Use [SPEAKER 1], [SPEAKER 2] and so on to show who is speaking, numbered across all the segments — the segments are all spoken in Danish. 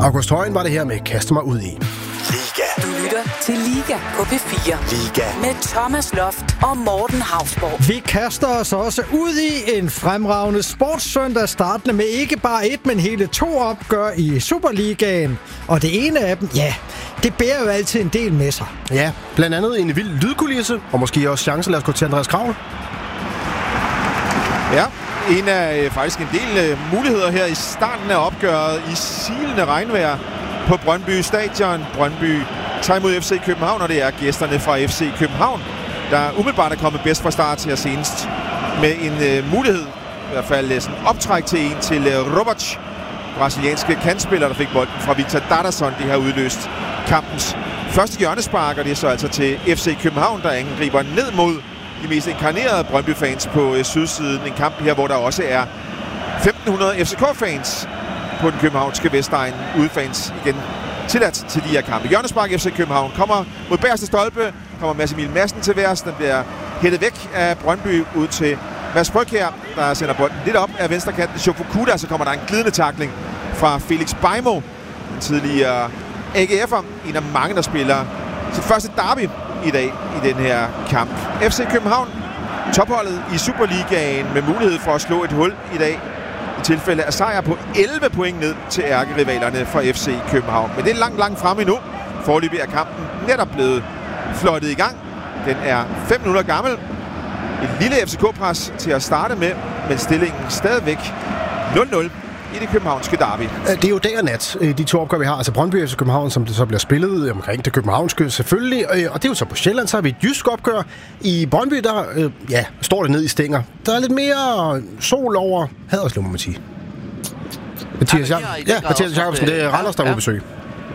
[SPEAKER 1] August Højen var det her med Kaste mig ud i.
[SPEAKER 2] Liga.
[SPEAKER 3] Du lytter til Liga på P4.
[SPEAKER 2] Liga.
[SPEAKER 3] Med Thomas Loft og Morten Hausborg.
[SPEAKER 4] Vi kaster os også ud i en fremragende sportssøndag, startende med ikke bare et, men hele 2 opgør i Superligaen. Og det ene af dem, ja, det bærer jo altid en del med sig.
[SPEAKER 1] Ja, blandt andet en vild lydkulisse, og måske også chance. Lad os gå til Andreas Kravl.
[SPEAKER 5] Ja, faktisk en del muligheder her i starten af opgøret i silende regnvejr på Brøndby Stadion. Brøndby tager imod FC København, og det er gæsterne fra FC København, der umiddelbart er kommet bedst fra start her senest med en mulighed, i hvert fald sådan optræk til en til Roberts, brasilianske kantspiller, der fik bolden fra Victor Dardasson. Det har udløst kampens første hjørnespark, og det er så altså til FC København, der angriber ned mod de mest inkarnerede Brøndby-fans på sydsiden. En kamp her, hvor der også er 1.500 FCK-fans på den københavnske Vestegn. Udefans igen tilladt til de her kampe. Hjørnespark FC København kommer mod bagerste stolpe. Kommer Mads Emil Madsen til værs. Den bliver hættet væk af Brøndby ud til Mads Brygh her, der sender bolden lidt op af venstrekanten. Shofukuda, så kommer der en glidende tackling fra Felix Beimo, den tidligere AGF'er. En af mange, der spiller sit første derby i dag i den her kamp. FC København, topholdet i Superligaen med mulighed for at slå et hul i dag i tilfælde af sejr på 11 point ned til ærkerivalerne fra FC København. Men det er langt frem endnu. Foreløbig er kampen netop blevet fløjtet i gang. Den er 5 minutter gammel. Et lille FCK-pres til at starte med, men stillingen stadigvæk 0-0 i det københavnske derby.
[SPEAKER 1] Det er jo dag og nat, de 2 opgør, vi har. Altså Brøndby FC København, som det så bliver spillet omkring det københavnske selvfølgelig. Og det er jo så på Sjælland, så har vi et jysk opgør. I Brøndby, der står det ned i stænger. Der er lidt mere sol over Haderslev, må man sige. Mathias Jacobsen, det er Randers, der er på besøg.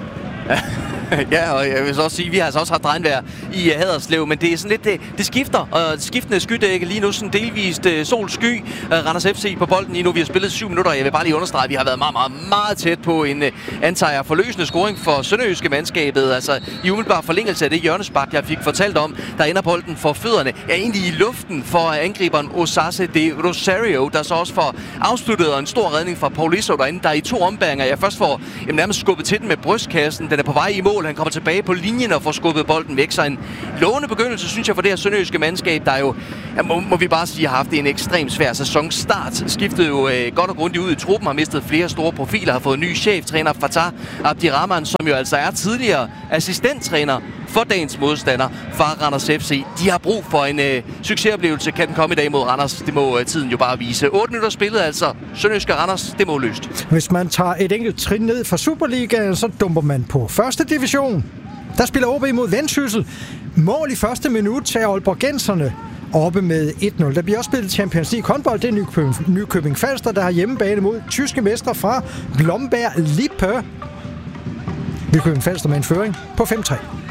[SPEAKER 6] Ja, og jeg vil så også sige, at vi har altså også haft regnvejr i Haderslev, men det er sådan lidt, det skifter, og skiftende skydække lige nu, sådan delvist sol-sky. Randers FC på bolden lige nu, vi har spillet 7 minutter, og jeg vil bare lige understrege, at vi har været meget tæt på en antager forløsende scoring for sønderjyske mandskabet, altså i umiddelbar forlængelse af det hjørnespark, jeg fik fortalt om, der ender bolden for fødderne, egentlig i luften for angriberen Osase de Rosario, der så også får afsluttet en stor redning fra Paulisso derinde, der i 2 ombæringer, jeg først får nærmest skubbet til den med brystkassen, den er på vej i mål. Han kommer tilbage på linjen og får skubbet bolden væk. Så en lovende begyndelse, synes jeg, for det her sønderjyske mandskab, der jo, må vi bare sige, har haft en ekstremt svær sæsonstart. Skiftede jo godt og grundigt ud i truppen, har mistet flere store profiler, har fået ny cheftræner, Fatah Abdirahman, som jo altså er tidligere assistenttræner for dagens modstander fra Randers FC. De har brug for en succesoplevelse. Kan den komme i dag mod Randers? Det må tiden jo bare vise. 8 minutter spillet, altså sønderjyske Randers, det må løst.
[SPEAKER 4] Hvis man tager et enkelt trin ned fra Superligaen, så dumper man på første division. Der spiller OB mod Vendsyssel. Mål i første minut til Aalborgenserne oppe med 1-0. Der bliver også spillet Champions League håndbold. Det er Nykøbing Falster, der har hjemmebane mod tyske mestre fra Blomberg Lippe. Nykøbing Falster med en føring på 5-3.